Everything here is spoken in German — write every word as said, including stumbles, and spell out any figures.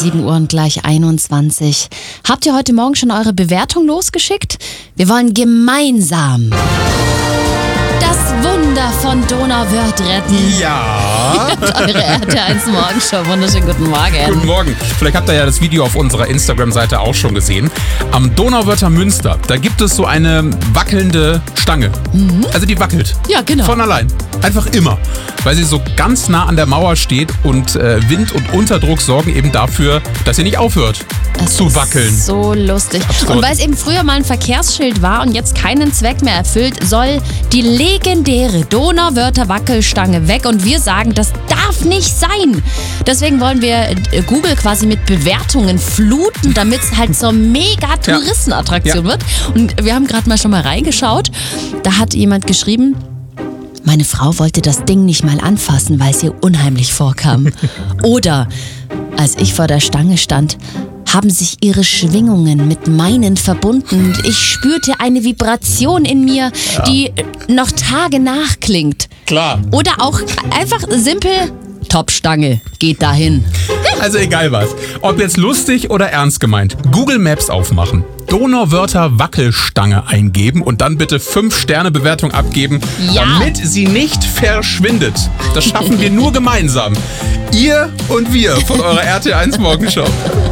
sieben Uhr und gleich einundzwanzig. Habt ihr heute Morgen schon eure Bewertung losgeschickt? Wir wollen gemeinsam das Wunder von Donauwörth retten. Ja. Eure R T L eins Morgenshow. Wunderschönen guten Morgen. Guten Morgen. Vielleicht habt ihr ja das Video auf unserer Instagram-Seite auch schon gesehen. Am Donauwörther Münster, da gibt es so eine wackelnde Stange. Mhm. Also die wackelt. Ja, genau. Von allein. Einfach immer. Weil sie so ganz nah an der Mauer steht und äh, Wind und Unterdruck sorgen eben dafür, dass sie nicht aufhört das zu wackeln. Ist so lustig. Absurd. Und weil es eben früher mal ein Verkehrsschild war und jetzt keinen Zweck mehr erfüllt, soll die legendäre Donauwörther Wackelstange weg. Und wir sagen, das darf nicht sein. Deswegen wollen wir Google quasi mit Bewertungen fluten, damit es halt zur mega Touristenattraktion Ja. wird. Und wir haben gerade mal schon mal reingeschaut. Da hat jemand geschrieben: Meine Frau wollte das Ding nicht mal anfassen, weil es ihr unheimlich vorkam. Oder als ich vor der Stange stand, haben sich ihre Schwingungen mit meinen verbunden. Ich spürte eine Vibration in mir, ja. die noch Tage nachklingt. Klar. Oder auch einfach simpel: Top-Stange, geht dahin. Also egal was. Ob jetzt lustig oder ernst gemeint. Google Maps aufmachen. Donauwörther Wackelstange eingeben und dann bitte fünf Sterne Bewertung abgeben, ja. damit sie nicht verschwindet. Das schaffen wir nur gemeinsam. Ihr und wir von eurer R T L eins Morgenshow.